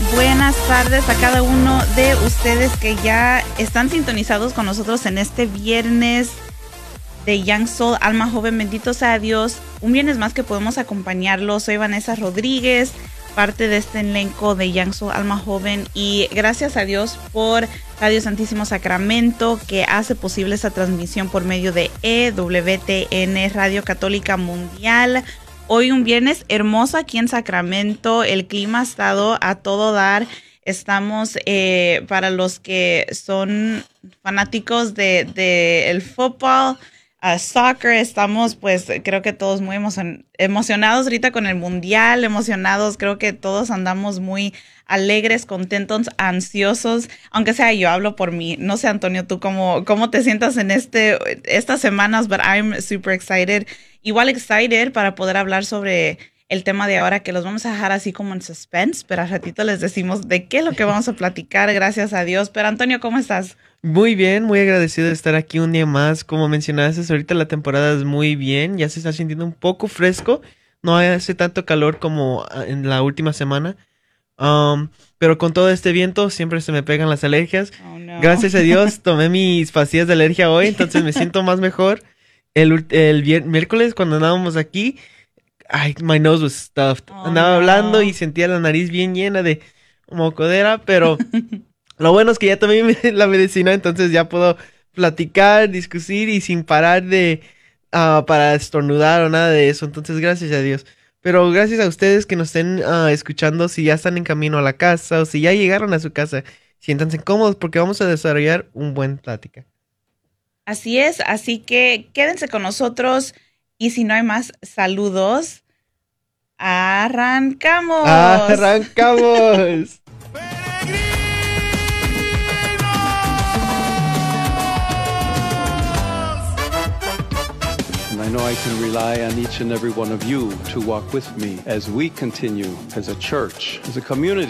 buenas tardes a cada uno de ustedes que ya están sintonizados con nosotros en este viernes de Young Soul, Alma Joven. Bendito sea Dios, un viernes más que podemos acompañarlos. Soy Vanessa Rodríguez, parte de este elenco de Young Soul, Alma Joven, y gracias a Dios por Radio Santísimo Sacramento, que hace posible esta transmisión por medio de EWTN, Radio Católica Mundial. Hoy un viernes hermoso aquí en Sacramento, el clima ha estado a todo dar. Estamos, para los que son fanáticos de el fútbol, soccer, estamos pues creo que todos muy emocionados ahorita con el mundial, emocionados, creo que todos andamos muy alegres, contentos, ansiosos, aunque sea yo hablo por mí. No sé, Antonio, tú cómo te sientas en estas semanas, but I'm super excited. Igual excited para poder hablar sobre el tema de ahora, que los vamos a dejar así como en suspense, pero al ratito les decimos de qué es lo que vamos a platicar, gracias a Dios. Pero Antonio, ¿cómo estás? Muy bien, muy agradecido de estar aquí un día más. Como mencionaste, ahorita la temporada es muy bien, ya se está sintiendo un poco fresco, no hace tanto calor como en la última semana, pero con todo este viento siempre se me pegan las alergias. Oh, no. Gracias a Dios tomé mis pastillas de alergia hoy, entonces me siento más mejor. El miércoles cuando andábamos aquí, my nose was stuffed. Andaba hablando y sentía la nariz bien llena de mocodera, pero lo bueno es que ya tomé la medicina, entonces ya puedo platicar, discutir y sin parar para estornudar o nada de eso. Entonces, gracias a Dios. Pero gracias a ustedes que nos estén escuchando, si ya están en camino a la casa o si ya llegaron a su casa, siéntanse cómodos porque vamos a desarrollar un buen plática. Así es, así que quédense con nosotros y si no hay más saludos, ¡arrancamos! ¡Arrancamos! I know I can rely on each and every one of you to walk with me as we continue as a church, as a community.